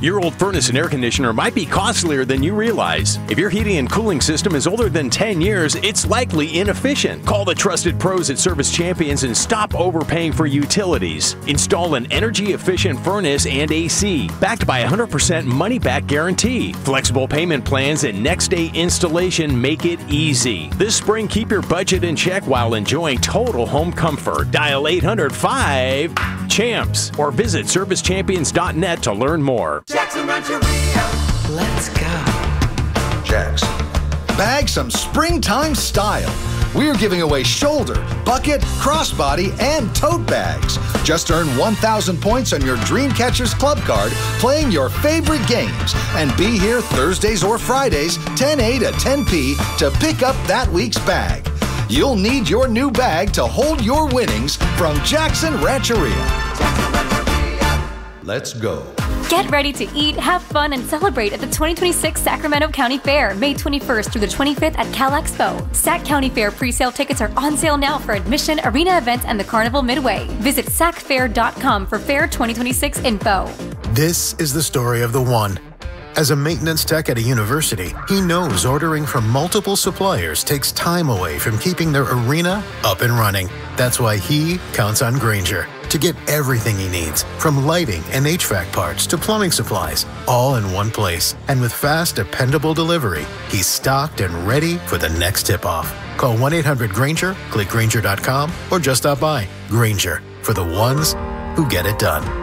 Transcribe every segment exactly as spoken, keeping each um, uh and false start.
Your old furnace and air conditioner might be costlier than you realize. If your heating and cooling system is older than ten years, it's likely inefficient. Call the trusted pros at Service Champions and stop overpaying for utilities. Install an energy-efficient furnace and A C, backed by a one hundred percent money-back guarantee. Flexible payment plans and next-day installation make it easy. This spring, keep your budget in check while enjoying total home comfort. Dial eight hundred five CHAMPS or visit service champions dot net to learn more. Jackson Rancheria. Let's go. Jax, bag some springtime style. We're giving away shoulder, bucket, crossbody, and tote bags. Just earn one thousand points on your Dreamcatchers Club card playing your favorite games. And be here Thursdays or Fridays, ten A to ten P, to pick up that week's bag. You'll need your new bag to hold your winnings from Jackson Rancheria. Jackson Rancheria. Let's go. Get ready to eat, have fun, and celebrate at the twenty twenty-six Sacramento County Fair, May twenty-first through the twenty-fifth at Cal Expo. Sac County Fair pre-sale tickets are on sale now for admission, arena events, and the Carnival Midway. Visit sac fair dot com for Fair twenty twenty-six info. This is the story of the one. As a maintenance tech at a university, he knows ordering from multiple suppliers takes time away from keeping their arena up and running. That's why he counts on Grainger to get everything he needs, from lighting and H V A C parts to plumbing supplies, all in one place. And with fast, dependable delivery, he's stocked and ready for the next tip-off. Call one eight hundred Grainger, click Grainger dot com, or just stop by. Grainger, for the ones who get it done.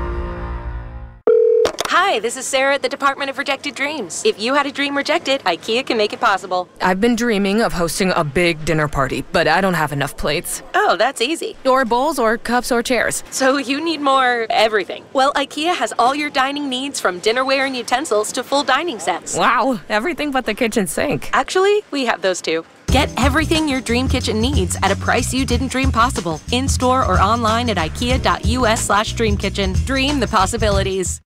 Hi, this is Sarah at the Department of Rejected Dreams. If you had a dream rejected, IKEA can make it possible. I've been dreaming of hosting a big dinner party, but I don't have enough plates. Oh, that's easy. Or bowls, or cups, or chairs. So you need more everything. Well, IKEA has all your dining needs, from dinnerware and utensils to full dining sets. Wow, everything but the kitchen sink. Actually, we have those too. Get everything your dream kitchen needs at a price you didn't dream possible. In-store or online at ikea dot u s slash dream kitchen. Dream the possibilities.